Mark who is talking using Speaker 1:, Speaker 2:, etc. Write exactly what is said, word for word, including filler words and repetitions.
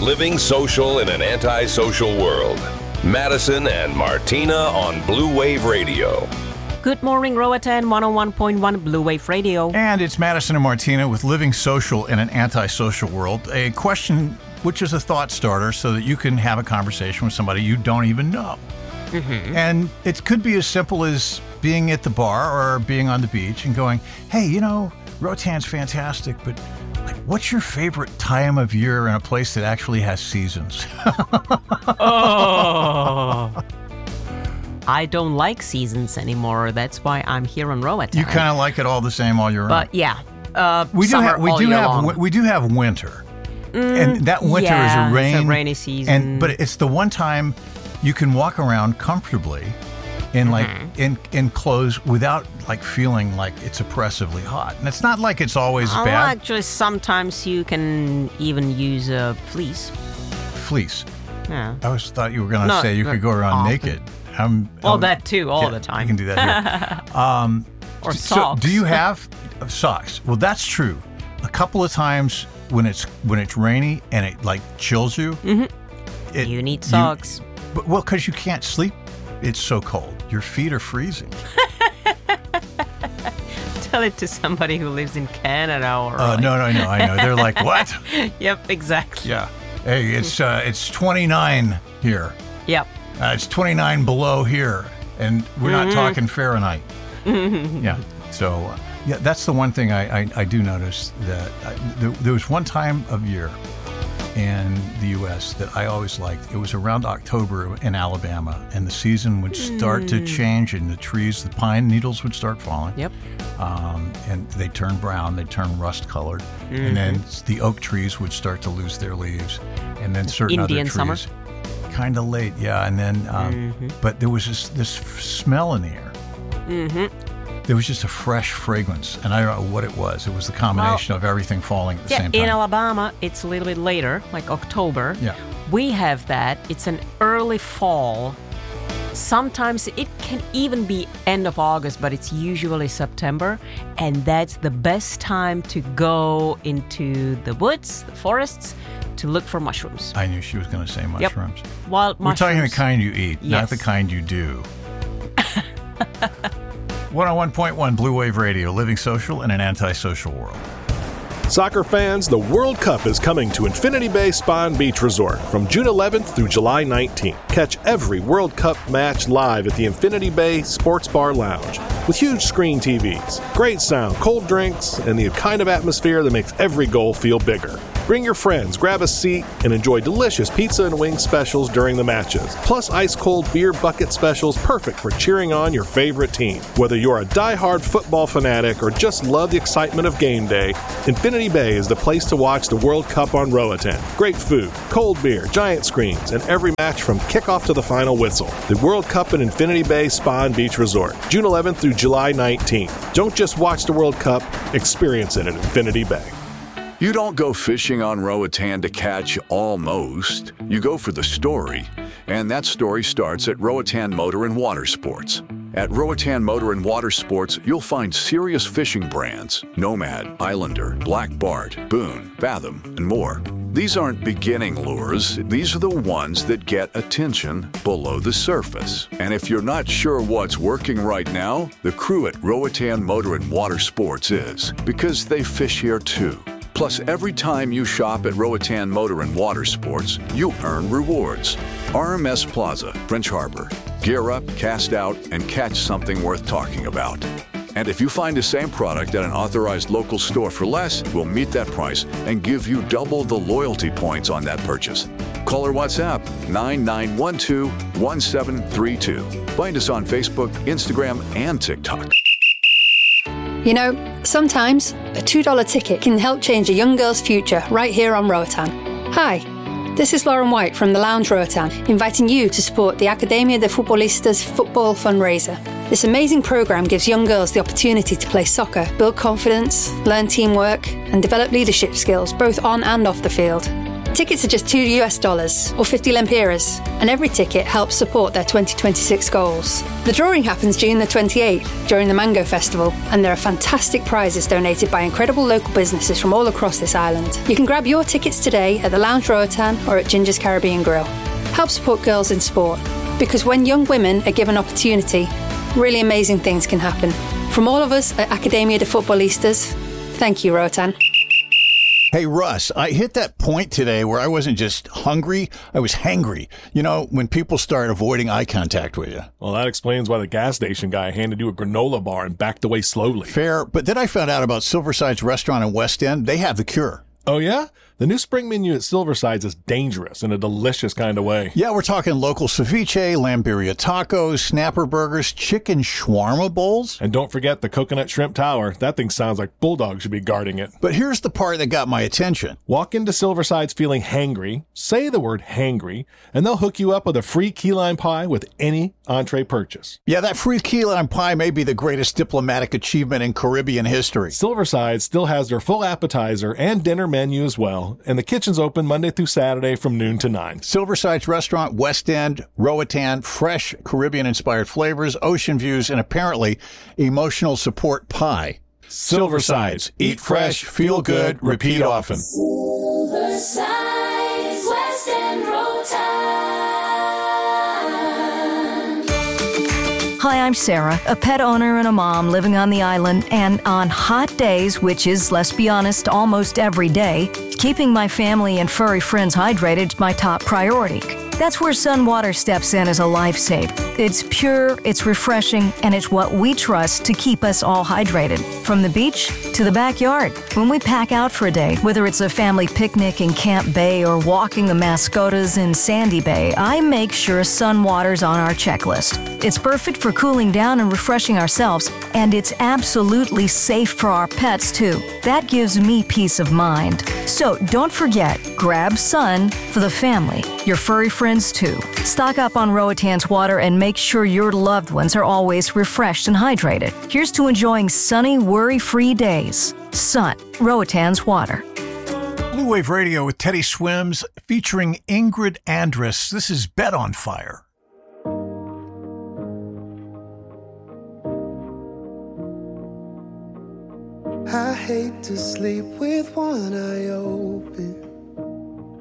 Speaker 1: living social in an antisocial world. Madison and Martina on Blue Wave Radio.
Speaker 2: Good morning, Roatan one oh one point one Blue Wave Radio.
Speaker 3: And it's Madison and Martina with Living Social in an Antisocial World. A question which is a thought starter so that you can have a conversation with somebody you don't even know. Mm-hmm. And it could be as simple as being at the bar or being on the beach and going, hey, you know, Rotan's fantastic, but like, what's your favorite time of year in a place that actually has seasons?
Speaker 2: Oh. I don't like seasons anymore. That's why I'm here on Roatan.
Speaker 3: You kind of like it all the same all year round.
Speaker 2: But yeah, uh,
Speaker 3: we do have we
Speaker 2: all
Speaker 3: do
Speaker 2: year
Speaker 3: have
Speaker 2: long.
Speaker 3: we do have winter,
Speaker 2: mm,
Speaker 3: and that winter
Speaker 2: yeah,
Speaker 3: is a rain,
Speaker 2: it's a rainy season.
Speaker 3: And but it's the one time you can walk around comfortably in like mm-hmm. in in clothes without like feeling like it's oppressively hot. And it's not like it's always
Speaker 2: oh,
Speaker 3: bad.
Speaker 2: Actually, sometimes you can even use a fleece.
Speaker 3: Fleece.
Speaker 2: Yeah.
Speaker 3: I always thought you were going to
Speaker 2: no,
Speaker 3: say you could go around
Speaker 2: often.
Speaker 3: naked. Um,
Speaker 2: well,
Speaker 3: um,
Speaker 2: that too, all
Speaker 3: yeah,
Speaker 2: the time.
Speaker 3: You can do that here. um,
Speaker 2: or
Speaker 3: so
Speaker 2: socks.
Speaker 3: Do you have socks? Well, that's true. A couple of times when it's when it's rainy and it like chills you,
Speaker 2: mm-hmm.
Speaker 3: it,
Speaker 2: you need socks.
Speaker 3: You, but, well, because you can't sleep. It's so cold. Your feet are freezing.
Speaker 2: Tell it to somebody who lives in Canada or.
Speaker 3: Uh,
Speaker 2: like...
Speaker 3: No, no, no. I know. They're like, what?
Speaker 2: Yep, exactly.
Speaker 3: Yeah. Hey, it's uh, it's twenty-nine here.
Speaker 2: Yep.
Speaker 3: Uh, it's twenty-nine below here, and we're
Speaker 2: mm-hmm.
Speaker 3: not talking Fahrenheit. Mm-hmm. Yeah. So, uh, yeah, that's the one thing I, I, I do notice that I, there, there was one time of year in the U S that I always liked. It was around October in Alabama, and the season would start mm. to change, and the trees, the pine needles would start falling.
Speaker 2: Yep.
Speaker 3: Um, and they'd turn brown, they'd turn rust-colored, mm-hmm. and then the oak trees would start to lose their leaves, and then certain
Speaker 2: Indian
Speaker 3: other trees.
Speaker 2: summer.
Speaker 3: Kind of late, yeah. And then, um, mm-hmm. but there was this, this smell in the air.
Speaker 2: Mm-hmm.
Speaker 3: There was just a fresh fragrance, and I don't know what it was. It was the combination well, of everything falling at the
Speaker 2: yeah,
Speaker 3: same time.
Speaker 2: In Alabama, it's a little bit later, like October.
Speaker 3: Yeah.
Speaker 2: We have that. It's an early fall. Sometimes it can even be end of August, but it's usually September. And that's the best time to go into the woods, the forests, to look for mushrooms.
Speaker 3: I knew she was going to say mushrooms.
Speaker 2: Yep. Wild
Speaker 3: We're
Speaker 2: mushrooms.
Speaker 3: talking the kind you eat,
Speaker 2: yes.
Speaker 3: not the kind you do. one oh one point one Blue Wave Radio, living social in an antisocial world.
Speaker 4: Soccer fans, the World Cup is coming to Infinity Bay Spa and Beach Resort from June eleventh through July nineteenth. Catch every World Cup match live at the Infinity Bay Sports Bar Lounge with huge screen T Vs, great sound, cold drinks, and the kind of atmosphere that makes every goal feel bigger. Bring your friends, grab a seat, and enjoy delicious pizza and wing specials during the matches. Plus ice-cold beer bucket specials perfect for cheering on your favorite team. Whether you're a die-hard football fanatic or just love the excitement of game day, Infinity Bay is the place to watch the World Cup on Roatan. Great food, cold beer, giant screens, and every match from kickoff to the final whistle. The World Cup at Infinity Bay Spa and Beach Resort, June eleventh through July nineteenth. Don't just watch the World Cup, experience it at Infinity Bay.
Speaker 5: You don't go fishing on Roatan to catch almost. You go for the story. And that story starts at Roatan Motor and Water Sports. At Roatan Motor and Water Sports, you'll find serious fishing brands: Nomad, Islander, Black Bart, Boone, Fathom, and more. These aren't beginning lures. These are the ones that get attention below the surface. And if you're not sure what's working right now, the crew at Roatan Motor and Water Sports is, because they fish here too. Plus, every time you shop at Roatan Motor and Water Sports, you earn rewards. R M S Plaza, French Harbor. Gear up, cast out, and catch something worth talking about. And if you find the same product at an authorized local store for less, we'll meet that price and give you double the loyalty points on that purchase. Call or WhatsApp nine nine one two, one seven three two. Find us on Facebook, Instagram, and TikTok.
Speaker 6: You know, sometimes a two dollar ticket can help change a young girl's future right here on Roatan. Hi, this is Lauren White from the Lounge Roatan, inviting you to support the Academia de Futbolistas football fundraiser. This amazing programme gives young girls the opportunity to play soccer, build confidence, learn teamwork, and develop leadership skills both on and off the field. Tickets are just two US dollars or fifty lempiras, and every ticket helps support their twenty twenty-six goals. The drawing happens June the twenty-eighth during the Mango Festival, and there are fantastic prizes donated by incredible local businesses from all across this island. You can grab your tickets today at the Lounge Roatan or at Ginger's Caribbean Grill. Help support girls in sport, because when young women are given opportunity, really amazing things can happen. From all of us at Academia de Futbolistas, thank you, Roatan.
Speaker 3: Hey, Russ, I hit that point today where I wasn't just hungry, I was hangry. You know, when people start avoiding eye contact with you.
Speaker 4: Well, that explains why the gas station guy handed you a granola bar and backed away slowly.
Speaker 3: Fair, but then I found out about Silverside's restaurant in West End. They have the cure.
Speaker 4: Oh, yeah? The new spring menu at Silverside's is dangerous in a delicious kind of way.
Speaker 3: Yeah, we're talking local ceviche, lamb birria tacos, snapper burgers, chicken shawarma bowls.
Speaker 4: And don't forget the coconut shrimp tower. That thing sounds like Bulldog should be guarding it.
Speaker 3: But here's the part that got my attention.
Speaker 4: Walk into Silverside's feeling hangry, say the word hangry, and they'll hook you up with a free key lime pie with any entree purchase.
Speaker 3: Yeah, that free key lime pie may be the greatest diplomatic achievement in Caribbean history.
Speaker 4: Silverside still has their full appetizer and dinner menu as well, and the kitchen's open Monday through Saturday from noon to nine.
Speaker 3: Silverside's restaurant, West End, Roatan, fresh Caribbean-inspired flavors, ocean views, and apparently emotional support pie.
Speaker 4: Silverside's. Eat fresh, feel good, repeat often.
Speaker 7: Silverside's West End Roatan.
Speaker 8: Hi, I'm Sarah, a pet owner and a mom living on the island, and on hot days, which is, let's be honest, almost every day, keeping my family and furry friends hydrated is my top priority. That's where Sun Water steps in as a lifesaver. It's pure, it's refreshing, and it's what we trust to keep us all hydrated. From the beach to the backyard. When we pack out for a day, whether it's a family picnic in Camp Bay or walking the Mascotas in Sandy Bay, I make sure Sun Water's on our checklist. It's perfect for cooling down and refreshing ourselves, and it's absolutely safe for our pets, too. That gives me peace of mind. So don't forget, grab Sun for the family, your furry friends, too. Stock up on Roatan's water and make sure your loved ones are always refreshed and hydrated. Here's to enjoying sunny, worry-free days. Sun, Roatan's water.
Speaker 3: Blue Wave Radio with Teddy Swims featuring Ingrid Andress. This is Bet on Fire.
Speaker 9: I hate to sleep with one eye open,